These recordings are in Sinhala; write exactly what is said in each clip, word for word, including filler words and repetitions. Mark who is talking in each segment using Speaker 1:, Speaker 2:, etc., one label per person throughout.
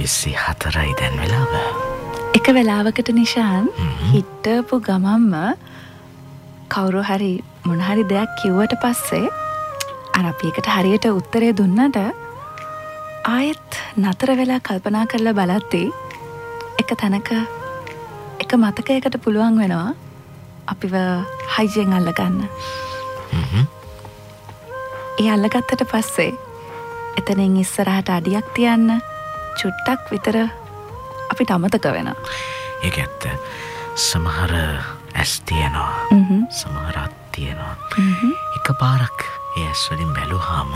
Speaker 1: විසි හතරයි දැන් වෙලාව.
Speaker 2: එක වෙලාවකට නිශාන් හිටපු ගමම්ම කවුරු හරි මොන හරි දෙයක් කිව්වට පස්සේ අර අපි එකට හරියට උත්තරේ දුන්නට ආයෙත් නතර වෙලා කල්පනා කරලා බලද්දී එක තැනක එක මතකයකට පුළුවන් වෙනවා අපිව හයිජෙන් අල්ලගන්න.
Speaker 1: හ්ම්.
Speaker 2: ඒ අල්ලගත්තට පස්සේ එතනින් ඉස්සරහට අඩියක් තියන්න චුට්ටක් විතර අපිට අමතක වෙනවා.
Speaker 1: ඒක ඇත්ත. සමහර ඇස් තියෙනවා.
Speaker 2: හ්ම්.
Speaker 1: සමහර අත් තියෙනවා.
Speaker 2: හ්ම්.
Speaker 1: එකපාරක් ඒ ඇස් වලින් බැලුවාම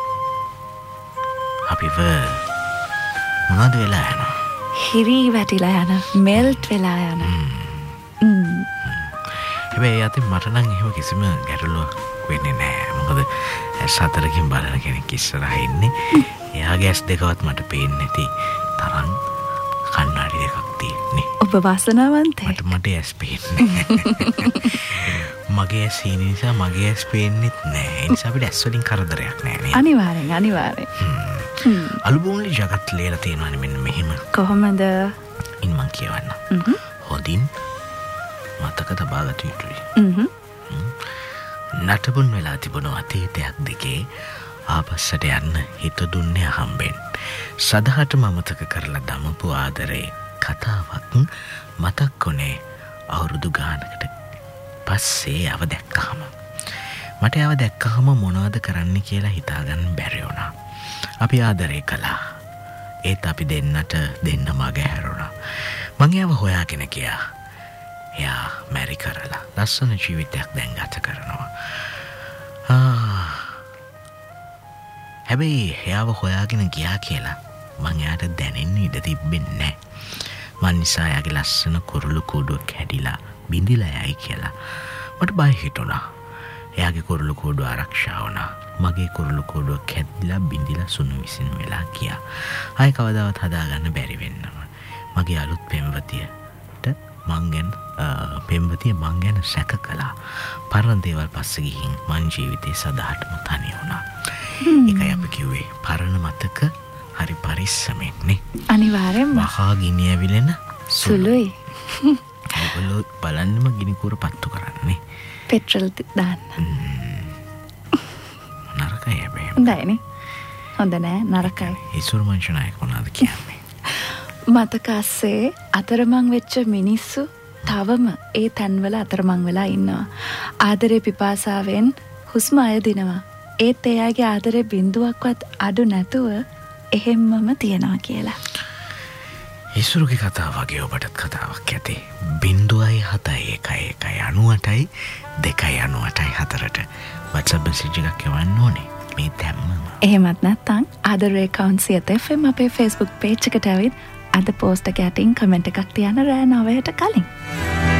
Speaker 1: අපිව මොනවද වෙලා යනවා?
Speaker 2: හිරි වැටිලා යන, මෙල්ට් වෙලා යන. හ්ම්.
Speaker 1: හැබැයි අතින් මට නම් එහෙම කිසිම ගැටලුවක් වෙන්නේ නැහැ. මොකද ඇස් හතරකින් බලන කෙනෙක් ඉස්සරහා ඉන්නේ. එයාගේ ඇස් දෙකවත් මට පේන්නේ නැති තරම් කණ්ණාඩි දෙකක් තියෙන්නේ.
Speaker 2: ඔබ වාසනාවන්තයි.
Speaker 1: මට මට ඇස් පේන්නේ. මගේ ඇස් හීන නිසා මගේ ඇස් පේන්නෙත් නැහැ. ඒ නිසා අපිට ඇස් වලින් කරදරයක් නැහැ නේ.
Speaker 2: අනිවාර්යෙන් අනිවාර්යෙන්.
Speaker 1: හ්ම්. අලුබෝන්ලි ජගත් ලේලා තියෙනවානේ මෙන්න මෙහෙම.
Speaker 2: කොහොමද?
Speaker 1: ඉන් මං කියවන්න.
Speaker 2: හ්ම්.
Speaker 1: හොඳින් මතක තබා ගත යුතුයි.
Speaker 2: හ්ම්.
Speaker 1: නටබුන් වෙලා තිබුණු අතීතයක් දිගේ ආපස්සට යන්න හිත දුන්නේ අහම්බෙන්. සදහටම අමතක කරලා දමපු ආදරේ කතාවක් මතක් වුණේ අවුරුදු ගානකට පස්සේ යව දැක්කහම. මට යව දැක්කහම මොනවද කරන්න කියලා හිතාගන්න බැරි වුණා. අපි ආදරේ කළා. ඒත් අපි දෙන්නට දෙන්න මග හැරුණා. මං යව හොයාගෙන ගියා. එයා මැරි කරලා ලස්සන ජීවිතයක් දැන් ගත කරනවා. හැබැයි එයාව හොයාගෙන ගියා කියලා මං එයාට දැනෙන්න ඉඩ තිබෙන්නේ නැහැ. මං නිසා එයාගේ ලස්සන කුරුළු කූඩුවක් කැඩිලා බිඳිලා යයි කියලා මට බය හිතුණා. එයාගේ කුරුළු කූඩුව ආරක්ෂා වුණා. මගේ කුරුළු කූඩුව කැඩිලා බිඳිලා සුණු විසින් වෙලා ගියා. ආයෙ කවදාවත් හදාගන්න බැරි වෙන්නම. මගේ අලුත් පෙම්වතියට මං ගැන පෙම්වතිය මං ගැන සැක කළා. පරණ දේවල් පස්සේ ගිහින් මං ජීවිතේ සදාටම තනි වුණා. ඒකයි අපි කිව්වේ පරණ මතක හරි පරිස්සමෙන් නේ.
Speaker 2: අනිවාර්යෙන්ම.
Speaker 1: මහා ගිනි ඇවිලෙන
Speaker 2: සුළුයි.
Speaker 1: ඔයගොල්ලෝ බලන්නම ගිනි කූර පත්තු කරන්නේ.
Speaker 2: පෙට්‍රල් දාන්න.
Speaker 1: නරකයි හැබැයි.
Speaker 2: හොඳයි නේ. හොඳ නෑ නරකයි.
Speaker 1: ඉසුරු මංශනායක මොනවද කියන්නේ?
Speaker 2: මතක අස්සේ අතරමං වෙච්ච මිනිස්සු තවම ඒ තැන්වල අතරමං වෙලා ඉන්නවා. ආදරේ පිපාසාවෙන් හුස්ම අයදිනවා. ඒත් එයාගේ ආදරේ බිඳුවක්වත් අඩු නැතුව එහෙම්මම තියනවා කියලා.
Speaker 1: ඉසුරුගේ කතාව වගේ ඔබටත් කතාවක් ඇති. බිඳුවයි හතයි එකයි එකයි අනුවටයි දෙකයි අනුවටයි හතරට WhatsApp message එකක් යවන්න ඕනේ. මේ දැම්මම.
Speaker 2: එහෙමත් නැත්නම් ආදරේ account සියත එෆ් එම් අපේ Facebook page එකට ඇවිත් අද පෝස්ට් එක යටින් කමෙන්ට් එකක් තියන්න රෑ නවයට කලින්.